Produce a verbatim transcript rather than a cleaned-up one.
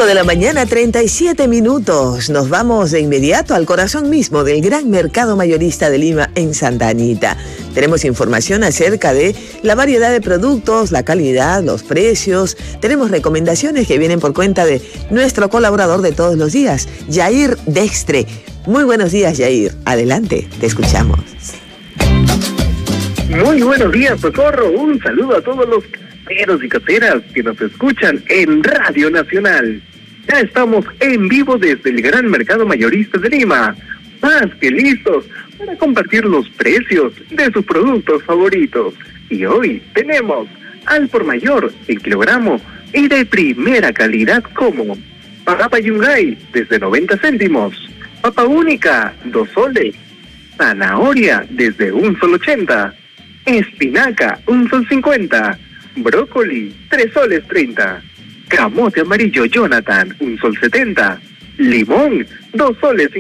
Cinco de la mañana, treinta y siete minutos. Nos vamos de inmediato al corazón mismo del gran mercado mayorista de Lima en Santa Anita. Tenemos información acerca de la variedad de productos, la calidad, los precios. Tenemos recomendaciones que vienen por cuenta de nuestro colaborador de todos los días, Yair Dextre. Muy buenos días, Yair. Adelante, te escuchamos. Muy buenos días, Socorro. Un saludo a todos los caseros y caseras que nos escuchan en Radio Nacional. Ya estamos en vivo desde el Gran Mercado Mayorista de Lima, más que listos para compartir los precios de sus productos favoritos. Y hoy tenemos al por mayor en kilogramo y de primera calidad como papa yungay desde noventa céntimos, papa única dos soles, zanahoria desde un sol ochenta, espinaca un sol cincuenta, brócoli tres soles treinta, camote amarillo Jonathan un sol setenta, limón dos soles